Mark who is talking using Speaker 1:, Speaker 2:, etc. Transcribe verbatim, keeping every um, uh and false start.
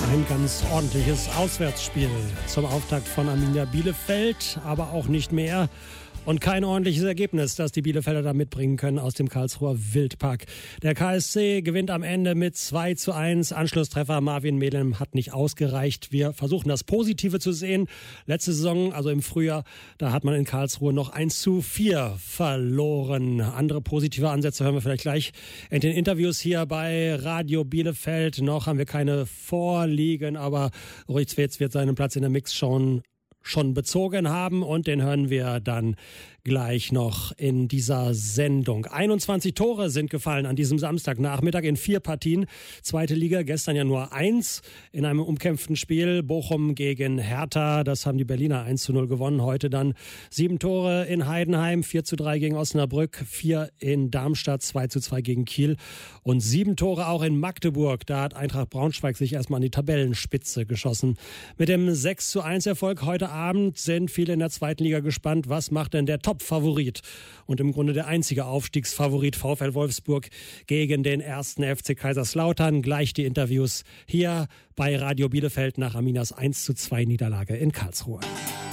Speaker 1: Ein ganz ordentliches Auswärtsspiel zum Auftakt von Arminia Bielefeld, aber auch nicht mehr. Und kein ordentliches Ergebnis, das die Bielefelder da mitbringen können aus dem Karlsruher Wildpark. Der K S C gewinnt am Ende mit zwei zu eins. Anschlusstreffer Marvin Melem hat nicht ausgereicht. Wir versuchen das Positive zu sehen. Letzte Saison, also im Frühjahr, da hat man in Karlsruhe noch eins zu vier verloren. Andere positive Ansätze hören wir vielleicht gleich in den Interviews hier bei Radio Bielefeld. Noch haben wir keine vorliegen, aber Uri Zwetz wird seinen Platz in der Mixshow schon bezogen haben und den hören wir dann gleich noch in dieser Sendung. einundzwanzig Tore sind gefallen an diesem Samstagnachmittag in vier Partien. Zweite Liga, gestern ja nur eins in einem umkämpften Spiel. Bochum gegen Hertha, das haben die Berliner eins zu null gewonnen. Heute dann sieben Tore in Heidenheim, vier zu drei gegen Osnabrück, vier in Darmstadt, zwei zu zwei gegen Kiel und sieben Tore auch in Magdeburg. Da hat Eintracht Braunschweig sich erstmal an die Tabellenspitze geschossen. Mit dem sechs zu eins Erfolg heute Abend sind viele in der zweiten Liga gespannt. Was macht denn der Top-Favorit und im Grunde der einzige Aufstiegsfavorit VfL Wolfsburg gegen den ersten F C Kaiserslautern? Gleich die Interviews hier bei Radio Bielefeld nach Arminias eins zu zwei Niederlage in Karlsruhe.